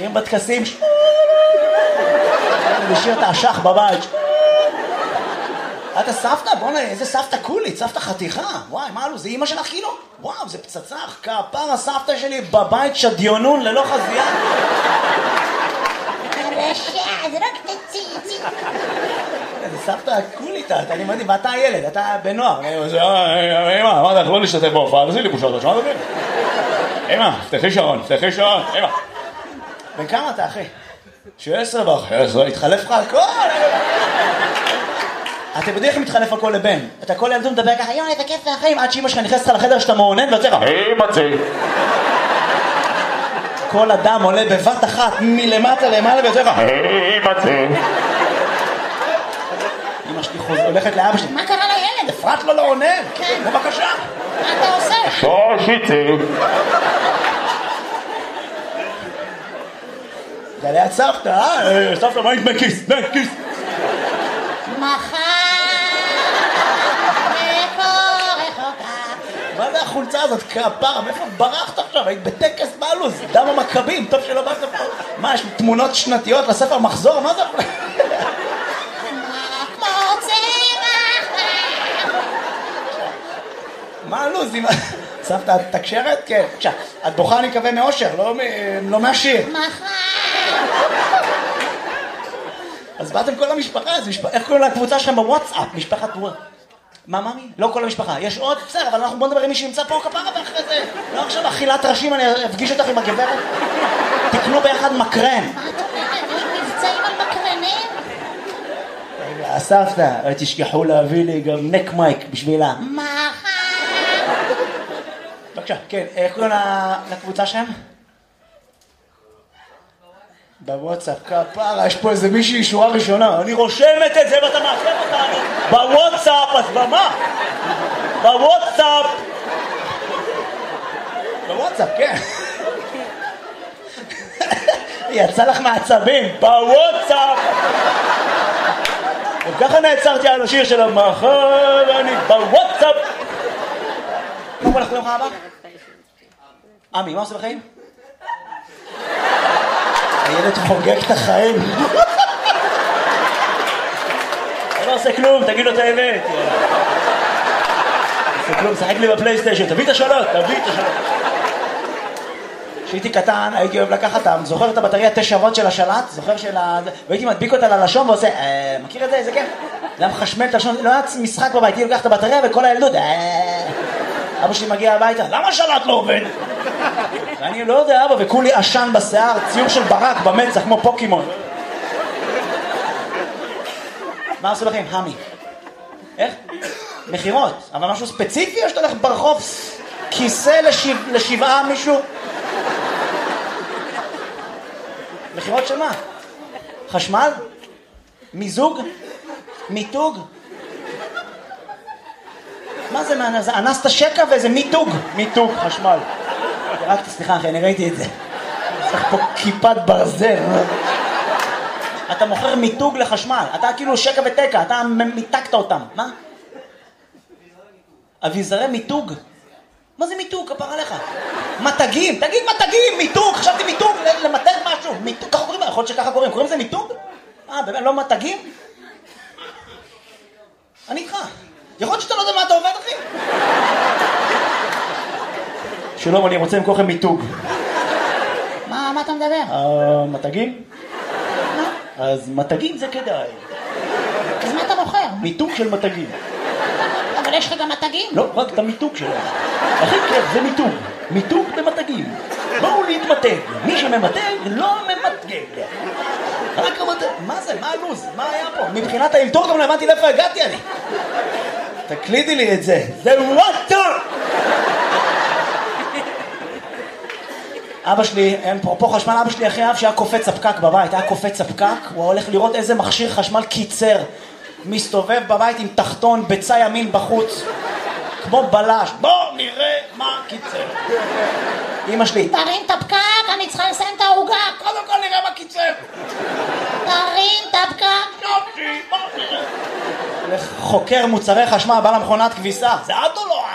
מכירים בטקסים? לשיר את האשך בבית. אתה סבתא? בוא'נה, איזה סבתא קולית, סבתא חתיכה. וואי, מה לו, זה אמא שלך כאילו? וואו, זה פצצה, כפר הסבתא שלי בבית שדיונון ללא חזייה. זה רק תציצי. זה סבתא קולית, אני מדהים, ואתה הילד, אתה בנוער. אמא, אמרת לך לא להשתתף בהופעה, תעשי לי בושות, תשמע דברים. אמא, פתחי שעון, אמא. בן כמה אתה, אחי? 16 וחצי, התחלף לך הכל. אתם יודעים איך מתחלף הכל לבן? אתה כל ילדות מדבר ככה, יואי, איזה כיף מהחיים, עד שאמא שלך נכנסת לך לחדר שאתה מעונן ויוצא לך, מצא. כל אדם עולה בבת אחת מלמטה למעלה ויוצא לך, מצא. אמא שלי הולכת לאבא שלי, מה קרה לילד? אפרת לו לא עונן. כן. בבקשה. מה אתה עושה? שושיצי. זה ליד סבתא, סבתא, מה עם כיס? כיס. מחר מה זה החולצה הזאת? כפרה, מאיפה ברחת עכשיו? היית בטקס בלוז, דם המכבים, טוב שלא באת פה. מה, יש תמונות שנתיות לספר מחזור? מה זה? מה הלוז? סבתא, את תקשרת? כן. את בוכה אני מקווה מאושר, לא מהשיר. אז באתם כל המשפחה, איך קוראים לקבוצה שלכם בוואטסאפ? משפחת וואט. מה, מאמי? לא כל המשפחה. יש עוד? בסדר, אבל אנחנו בוא נדבר עם מי שנמצא פה כפרה ואחרי זה. לא עכשיו אכילת ראשים, אני אפגיש אותך עם הגברת. תקנו ביחד מקרן. מה את אומרת? יש מבצעים על מקרנים? רגע, סבתא, תשכחו להביא לי גם נק מייק בשבילה. בבקשה, כן, איך קוראים לקבוצה שלהם? בוואטסאפ, כפרה, יש פה איזה מישהי שורה ראשונה. אני רושמת את זה ואתה מאחר אותנו. בוואטסאפ, אז במה? בוואטסאפ, כן. יצא לך מעצבים, בוואטסאפ. וככה נעצרתי על השיר של המחר, אני בוואטסאפ. מה הולך ליום הבא? עמי, מה עושה בחיים? הילד חוגג את החיים. אתה לא עושה כלום, תגיד לו את האמת. עושה כלום, שחק לי בפלייסטיישן, תביא את השאלות. כשהייתי קטן, הייתי אוהב לקחת, זוכר את הבטריה 9 וולט של השלט? זוכר והייתי מדביק אותה ללשון ועושה, מכיר את זה? איזה כן? זה היה מחשמל את הלשון, לא היה משחק בבית, הייתי לוקח את הבטריה וכל הילדות, אבא שלי מגיע הביתה, למה השלט לא עובד? ואני לא יודע, אבא, וכולי עשן בשיער, ציור של ברק במצח, כמו פוקימון. מה עושה לכם? המי. איך? מחירות. אבל משהו ספציפי או שאתה הולך ברחוב כיסא לשבעה מישהו? מחירות של מה? חשמל? מיזוג? מיתוג? מה זה? זה אנסת שקע ואיזה מיתוג חשמל. רק סליחה אחי, אני ראיתי את זה. צריך פה כיפת ברזל. אתה מוכר מיתוג לחשמל. אתה כאילו שקע ותקע, אתה מיתקת אותם. מה? אביזרי מיתוג? מה זה מיתוג? כפר עליך. מתגים, תגיד מתגים, מיתוג. חשבתי מיתוג, למתג משהו. מיתוג, ככה קוראים, יכול להיות שככה קוראים לזה מיתוג? באמת, לא מתגים? אני איתך. יכול להיות שאתה לא יודע מה אתה עובד, אחי? שלום, אני רוצה למכור לכם מיתוג. מה אתה מדבר? מתגים? אז מתגים זה כדאי. אז מה אתה מוכר? מיתוג של מתגים. אבל יש לך גם מתגים? לא, רק את המיתוג שלהם. הכי כיף זה מיתוג. מיתוג במתגים. בואו להתמתג. מי שממתג לא ממתגג. רק המתג. מה זה? מה הלוז? מה היה פה? מבחינת האלתור גם לא הבנתי לאיפה הגעתי אני. תקלידי לי את זה. זה וואטר! אבא שלי, פה חשמל, אבא שלי אחרי אב שהיה קופץ הפקק בבית, היה קופץ הפקק, הוא הולך לראות איזה מכשיר חשמל קיצר, מסתובב בבית עם תחתון, בצע ימין בחוץ, כמו בלש, בוא נראה מה קיצר. אמא שלי, תרים את הפקק, אני צריכה לסיים את העוגה. קודם כל נראה מה קיצר. תרים את הפקק. יופי, בוא נראה. חוקר מוצרי חשמל, בא למכונת כביסה, זה את או